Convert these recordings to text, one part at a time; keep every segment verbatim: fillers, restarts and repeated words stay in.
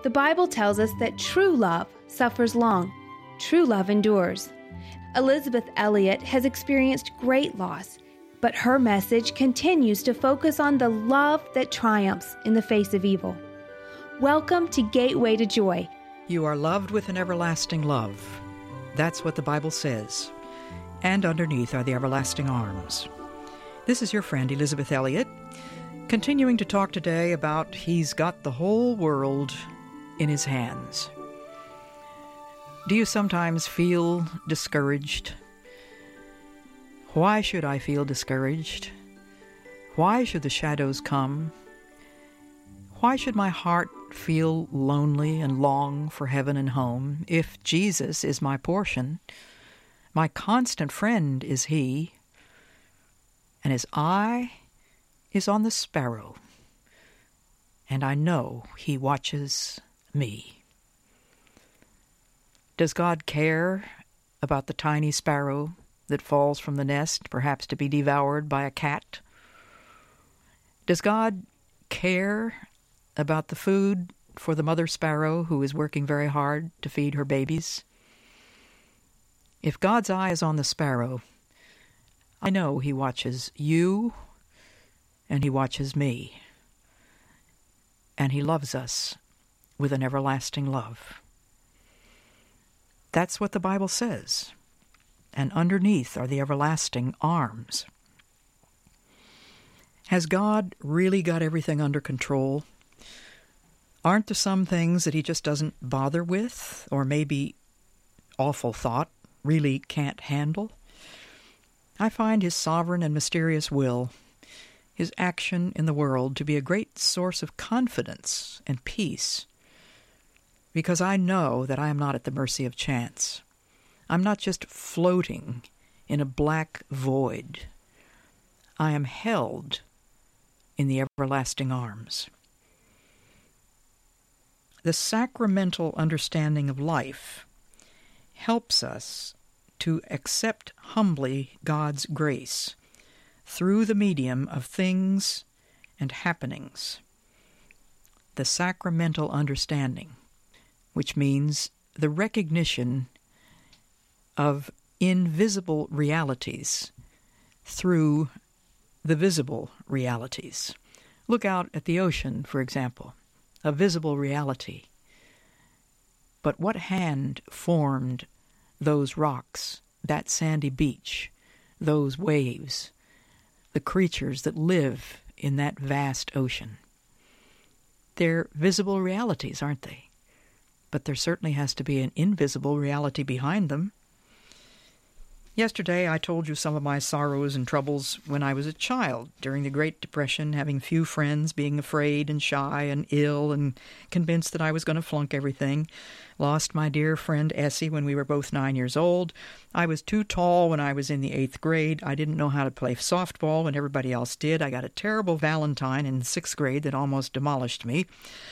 The Bible tells us that true love suffers long. True love endures. Elizabeth Elliot has experienced great loss, but her message continues to focus on the love that triumphs in the face of evil. Welcome to Gateway to Joy. You are loved with an everlasting love. That's what the Bible says. And underneath are the everlasting arms. This is your friend Elizabeth Elliot, continuing to talk today about He's got the whole world in His hands. Do you sometimes feel discouraged? Why should I feel discouraged? Why should the shadows come? Why should my heart feel lonely and long for heaven and home if Jesus is my portion? My constant friend is He, and His eye is on the sparrow, and I know He watches me. Does God care about the tiny sparrow that falls from the nest, perhaps to be devoured by a cat? Does God care about the food for the mother sparrow who is working very hard to feed her babies? If God's eye is on the sparrow, I know He watches you and He watches me. And He loves us with an everlasting love. That's what the Bible says. And underneath are the everlasting arms. Has God really got everything under control? Aren't there some things that He just doesn't bother with, or maybe, awful thought, really can't handle? I find His sovereign and mysterious will, His action in the world, to be a great source of confidence and peace, because I know that I am not at the mercy of chance. I'm not just floating in a black void. I am held in the everlasting arms. The sacramental understanding of life helps us to accept humbly God's grace through the medium of things and happenings. The sacramental understanding, which means the recognition of invisible realities through the visible realities. Look out at the ocean, for example, a visible reality. But what hand formed those rocks, that sandy beach, those waves, the creatures that live in that vast ocean? They're visible realities, aren't they? But there certainly has to be an invisible reality behind them. Yesterday I told you some of my sorrows and troubles when I was a child, during the Great Depression, having few friends, being afraid and shy and ill and convinced that I was going to flunk everything. Lost my dear friend Essie when we were both nine years old. I was too tall when I was in the eighth grade. I didn't know how to play softball when everybody else did. I got a terrible Valentine in sixth grade that almost demolished me.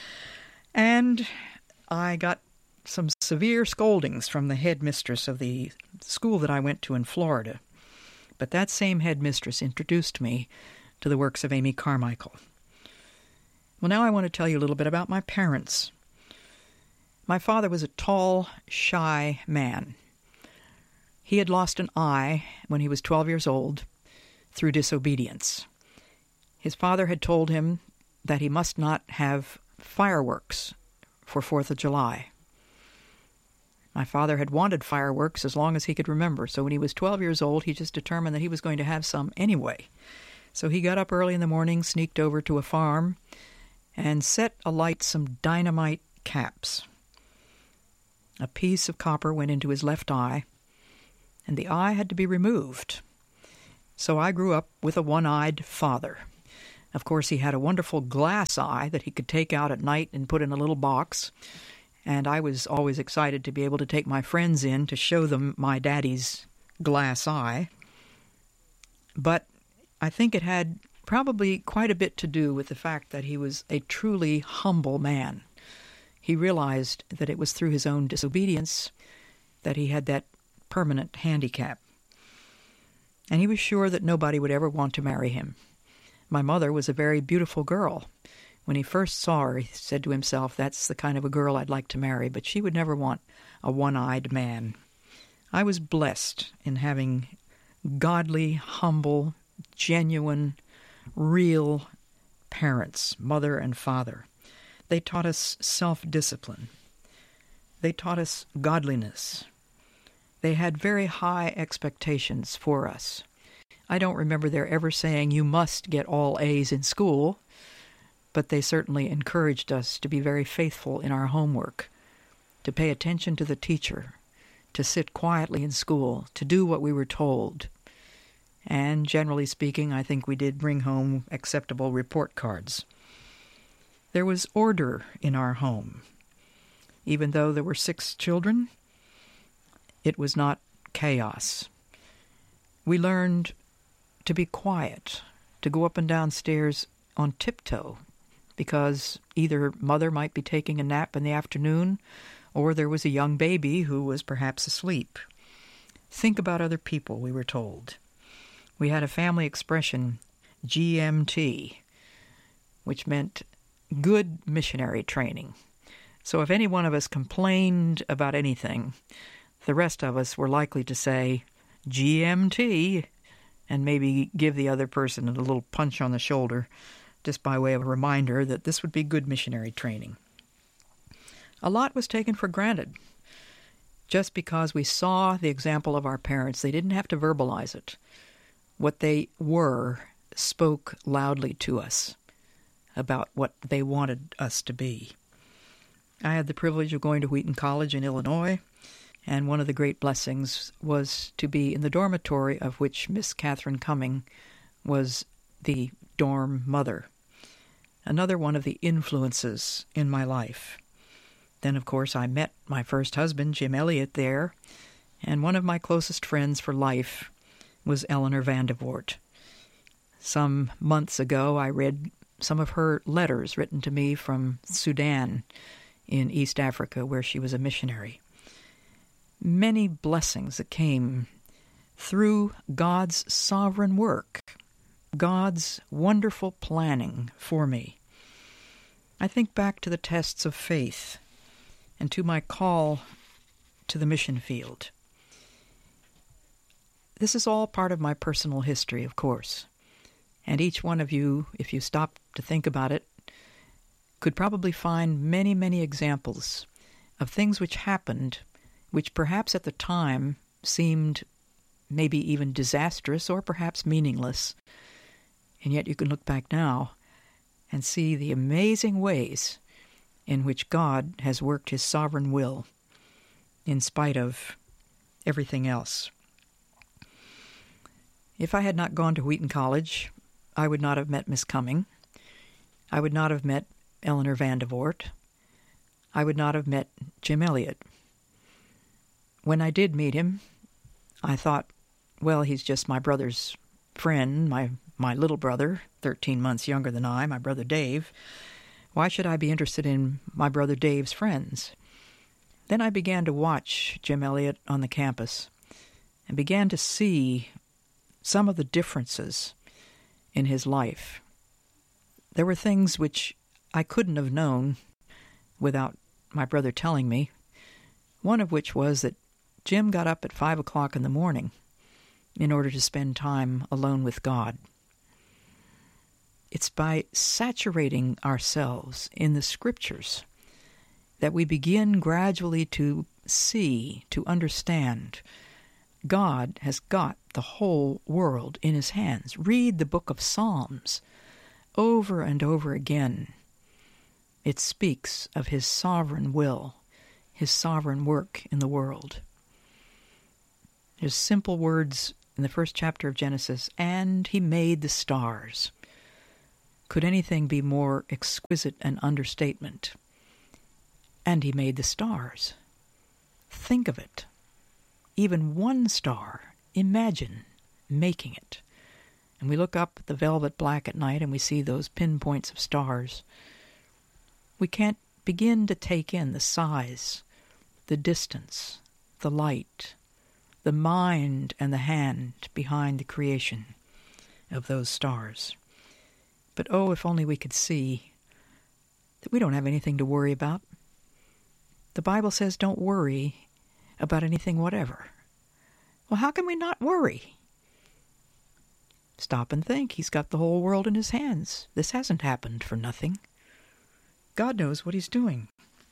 And I got some severe scoldings from the headmistress of the school that I went to in Florida. But that same headmistress introduced me to the works of Amy Carmichael. Well, now I want to tell you a little bit about my parents. My father was a tall, shy man. He had lost an eye when he was twelve years old through disobedience. His father had told him that he must not have fireworks for Fourth of July. My father had wanted fireworks as long as he could remember, so when he was twelve years old, he just determined that he was going to have some anyway. So he got up early in the morning, sneaked over to a farm, and set alight some dynamite caps. A piece of copper went into his left eye, and the eye had to be removed. So I grew up with a one-eyed father. Of course, he had a wonderful glass eye that he could take out at night and put in a little box. And I was always excited to be able to take my friends in to show them my daddy's glass eye. But I think it had probably quite a bit to do with the fact that he was a truly humble man. He realized that it was through his own disobedience that he had that permanent handicap. And he was sure that nobody would ever want to marry him. My mother was a very beautiful girl, When he first saw her, he said to himself, "That's the kind of a girl I'd like to marry, but she would never want a one-eyed man." I was blessed in having godly, humble, genuine, real parents, mother and father. They taught us self-discipline. They taught us godliness. They had very high expectations for us. I don't remember their ever saying, "You must get all A's in school," but they certainly encouraged us to be very faithful in our homework, to pay attention to the teacher, to sit quietly in school, to do what we were told. And generally speaking, I think we did bring home acceptable report cards. There was order in our home. Even though there were six children, it was not chaos. We learned to be quiet, to go up and down stairs on tiptoe, because either mother might be taking a nap in the afternoon, or there was a young baby who was perhaps asleep. Think about other people, we were told. We had a family expression, G M T, which meant good missionary training. So if any one of us complained about anything, the rest of us were likely to say, G M T, and maybe give the other person a little punch on the shoulder, just by way of a reminder that this would be good missionary training. A lot was taken for granted. Just because we saw the example of our parents, they didn't have to verbalize it. What they were spoke loudly to us about what they wanted us to be. I had the privilege of going to Wheaton College in Illinois, and one of the great blessings was to be in the dormitory of which Miss Catherine Cumming was the dorm mother. Another one of the influences in my life. Then, of course, I met my first husband, Jim Elliot, there, and one of my closest friends for life was Eleanor Vandervoort. Some months ago, I read some of her letters written to me from Sudan in East Africa, where she was a missionary. Many blessings that came through God's sovereign work, God's wonderful planning for me. I think back to the tests of faith and to my call to the mission field. This is all part of my personal history, of course, and each one of you, if you stop to think about it, could probably find many, many examples of things which happened, which perhaps at the time seemed maybe even disastrous or perhaps meaningless. And yet you can look back now and see the amazing ways in which God has worked his sovereign will in spite of everything else. If I had not gone to Wheaton College, I would not have met Miss Cumming. I would not have met Eleanor Vandervoort. I would not have met Jim Elliot. When I did meet him, I thought, well, he's just my brother's friend, my my little brother, thirteen months younger than I, my brother Dave. Why should I be interested in my brother Dave's friends? Then I began to watch Jim Elliot on the campus and began to see some of the differences in his life. There were things which I couldn't have known without my brother telling me, one of which was that Jim got up at five o'clock in the morning in order to spend time alone with God. It's by saturating ourselves in the Scriptures that we begin gradually to see, to understand, God has got the whole world in his hands. Read the book of Psalms over and over again. It speaks of his sovereign will, his sovereign work in the world. There's simple words in the first chapter of Genesis, and he made the stars. Could anything be more exquisite an understatement? And he made the stars. Think of it. Even one star, imagine making it. And we look up at the velvet black at night and we see those pinpoints of stars. We can't begin to take in the size, the distance, the light, the mind and the hand behind the creation of those stars. But oh, if only we could see that we don't have anything to worry about. The Bible says don't worry about anything whatever. Well, how can we not worry? Stop and think. He's got the whole world in his hands. This hasn't happened for nothing. God knows what he's doing.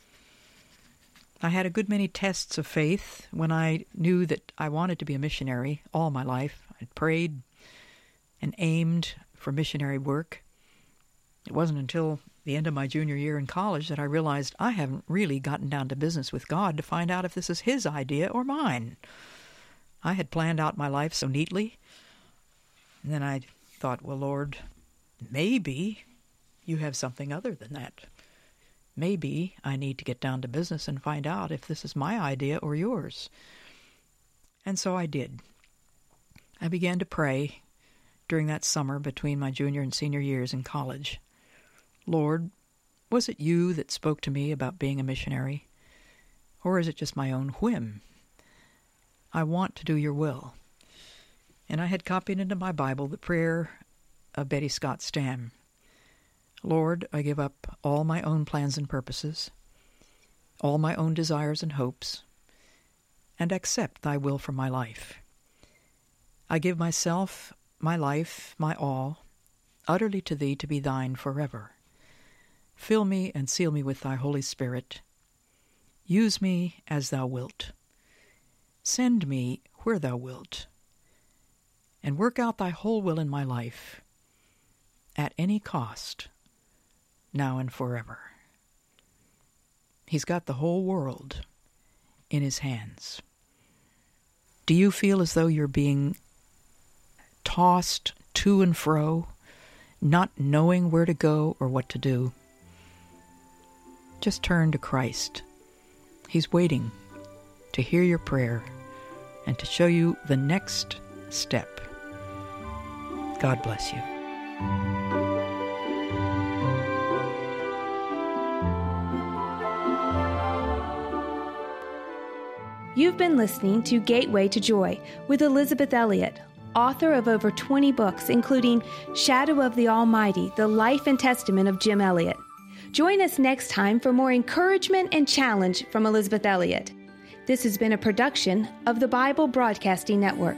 I had a good many tests of faith when I knew that I wanted to be a missionary all my life. I'd prayed and aimed for missionary work. It wasn't until the end of my junior year in college that I realized I haven't really gotten down to business with God to find out if this is his idea or mine. I had planned out my life so neatly, and then I thought, well, Lord, maybe you have something other than that. Maybe I need to get down to business and find out if this is my idea or yours. And so I did. I began to pray during that summer between my junior and senior years in college. Lord, was it you that spoke to me about being a missionary? Or is it just my own whim? I want to do your will. And I had copied into my Bible the prayer of Betty Scott Stam. Lord, I give up all my own plans and purposes, all my own desires and hopes, and accept thy will for my life. I give myself, my life, my all, utterly to thee to be thine forever. Fill me and seal me with thy Holy Spirit. Use me as thou wilt. Send me where thou wilt. And work out thy whole will in my life, at any cost, now and forever. He's got the whole world in his hands. Do you feel as though you're being tossed to and fro, not knowing where to go or what to do? Just turn to Christ. He's waiting to hear your prayer and to show you the next step. God bless you. You've been listening to Gateway to Joy with Elisabeth Elliot, author of over twenty books, including Shadow of the Almighty, The Life and Testament of Jim Elliot. Join us next time for more encouragement and challenge from Elisabeth Elliot. This has been a production of the Bible Broadcasting Network.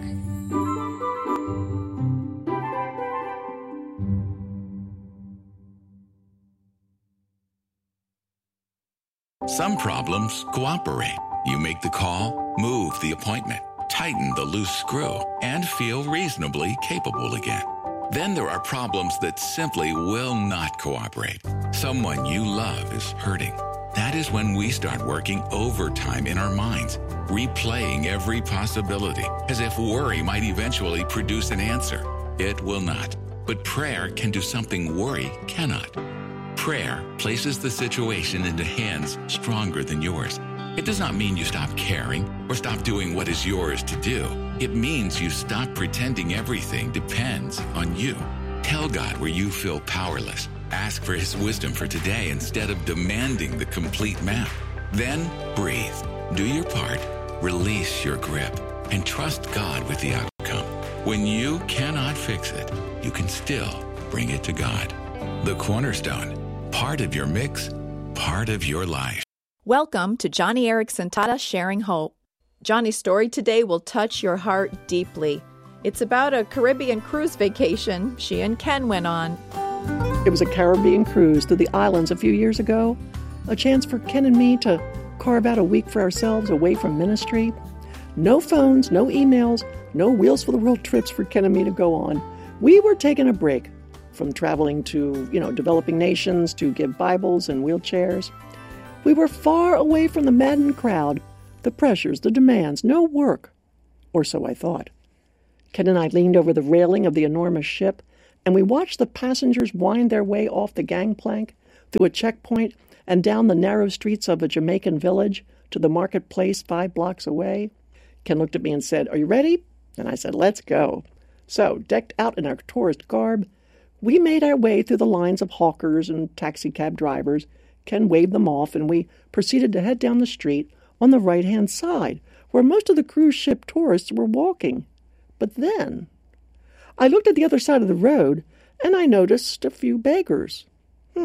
Some problems cooperate. You make the call, move the appointment, tighten the loose screw, and feel reasonably capable again. Then there are problems that simply will not cooperate. Someone you love is hurting. That is when we start working overtime in our minds, replaying every possibility, as if worry might eventually produce an answer. It will not. But prayer can do something worry cannot. Prayer places the situation into hands stronger than yours. It does not mean you stop caring or stop doing what is yours to do. It means you stop pretending everything depends on you. Tell God where you feel powerless. Ask for his wisdom for today instead of demanding the complete map. Then breathe. Do your part. Release your grip and trust God with the outcome. When you cannot fix it, you can still bring it to God. The Cornerstone. Part of your mix, part of your life. Welcome to Joni Eareckson Tada Sharing Hope. Joni's story today will touch your heart deeply. It's about a Caribbean cruise vacation she and Ken went on. It was a Caribbean cruise through the islands a few years ago, a chance for Ken and me to carve out a week for ourselves away from ministry. No phones, no emails, no Wheels for the World trips for Ken and me to go on. We were taking a break from traveling to, you know, developing nations to give Bibles and wheelchairs. We were far away from the maddened crowd, the pressures, the demands, no work. Or so I thought. Ken and I leaned over the railing of the enormous ship, and we watched the passengers wind their way off the gangplank, through a checkpoint, and down the narrow streets of a Jamaican village to the marketplace five blocks away. Ken looked at me and said, "Are you ready?" And I said, "Let's go." So, decked out in our tourist garb, we made our way through the lines of hawkers and taxicab drivers. Ken waved them off, and we proceeded to head down the street on the right-hand side, where most of the cruise ship tourists were walking. But then I looked at the other side of the road, and I noticed a few beggars. Hmm,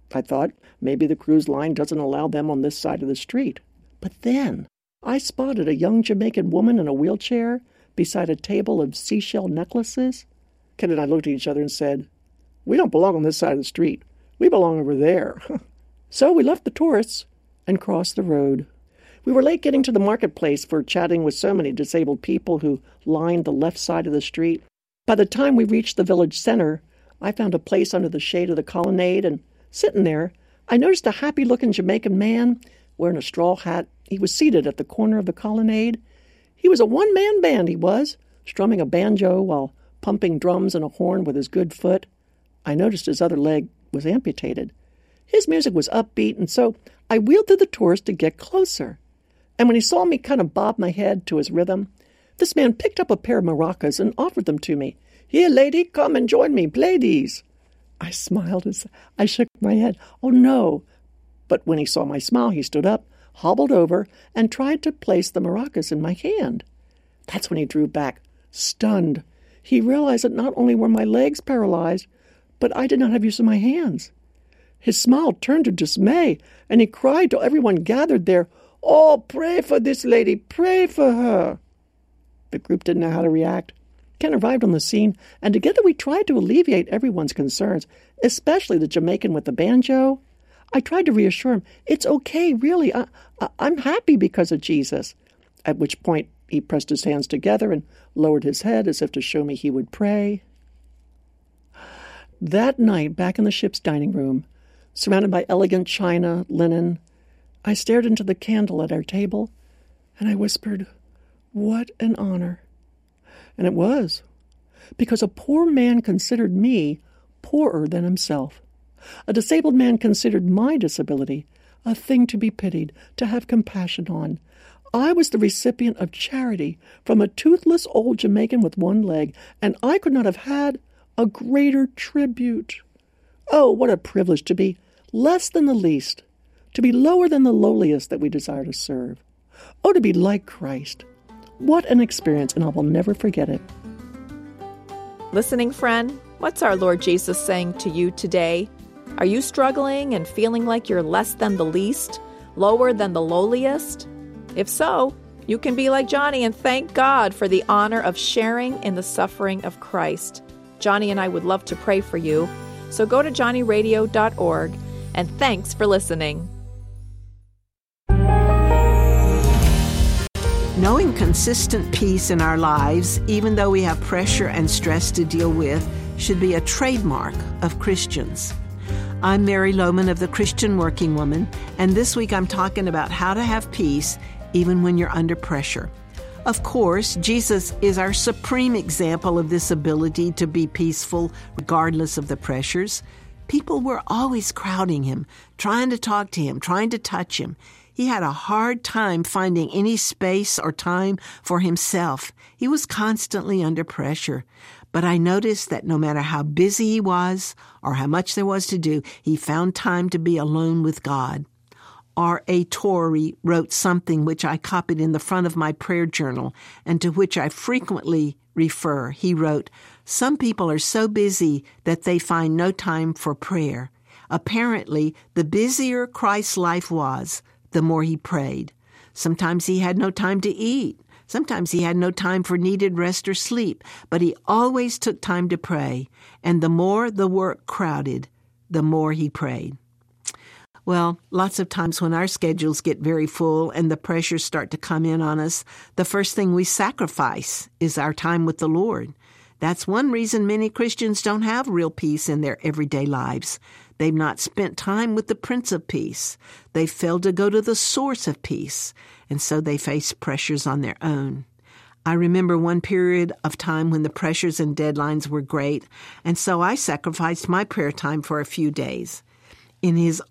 I thought maybe the cruise line doesn't allow them on this side of the street. But then I spotted a young Jamaican woman in a wheelchair beside a table of seashell necklaces. Ken and I looked at each other and said, "We don't belong on this side of the street. We belong over there." So we left the tourists and crossed the road. We were late getting to the marketplace for chatting with so many disabled people who lined the left side of the street. By the time we reached the village center, I found a place under the shade of the colonnade, and sitting there, I noticed a happy-looking Jamaican man wearing a straw hat. He was seated at the corner of the colonnade. He was a one-man band, he was, strumming a banjo while pumping drums and a horn with his good foot. I noticed his other leg was amputated. His music was upbeat, and so I wheeled to the tourist to get closer. And when he saw me kind of bob my head to his rhythm, this man picked up a pair of maracas and offered them to me. "Here, lady, come and join me. Play these." I smiled as I shook my head. "Oh, no." But when he saw my smile, he stood up, hobbled over, and tried to place the maracas in my hand. That's when he drew back, stunned. He realized that not only were my legs paralyzed, but I did not have use of my hands. His smile turned to dismay, and he cried to everyone gathered there, "Oh, pray for this lady, pray for her." The group didn't know how to react. Ken arrived on the scene, and together we tried to alleviate everyone's concerns, especially the Jamaican with the banjo. I tried to reassure him, "It's okay, really. I, I, I'm happy because of Jesus." At which point he pressed his hands together and lowered his head as if to show me he would pray. That night, back in the ship's dining room, surrounded by elegant china, linen, I stared into the candle at our table, and I whispered, "What an honor." And it was, because a poor man considered me poorer than himself. A disabled man considered my disability a thing to be pitied, to have compassion on. I was the recipient of charity from a toothless old Jamaican with one leg, and I could not have had a greater tribute. Oh, what a privilege to be less than the least, to be lower than the lowliest that we desire to serve. Oh, to be like Christ. What an experience, and I will never forget it. Listening friend, what's our Lord Jesus saying to you today? Are you struggling and feeling like you're less than the least, lower than the lowliest? If so, you can be like Johnny and thank God for the honor of sharing in the suffering of Christ. Johnny and I would love to pray for you, so go to johnny radio dot org, and thanks for listening. Knowing consistent peace in our lives, even though we have pressure and stress to deal with, should be a trademark of Christians. I'm Mary Lohman of the Christian Working Woman, and this week I'm talking about how to have peace even when you're under pressure. Of course, Jesus is our supreme example of this ability to be peaceful regardless of the pressures. People were always crowding him, trying to talk to him, trying to touch him. He had a hard time finding any space or time for himself. He was constantly under pressure. But I noticed that no matter how busy he was or how much there was to do, he found time to be alone with God. R A Torrey wrote something which I copied in the front of my prayer journal and to which I frequently refer. He wrote, "Some people are so busy that they find no time for prayer. Apparently, the busier Christ's life was, the more he prayed. Sometimes he had no time to eat. Sometimes he had no time for needed rest or sleep, but he always took time to pray. And the more the work crowded, the more he prayed." Well, lots of times when our schedules get very full and the pressures start to come in on us, the first thing we sacrifice is our time with the Lord. That's one reason many Christians don't have real peace in their everyday lives. They've not spent time with the Prince of Peace. They've failed to go to the source of peace, and so they face pressures on their own. I remember one period of time when the pressures and deadlines were great, and so I sacrificed my prayer time for a few days. In his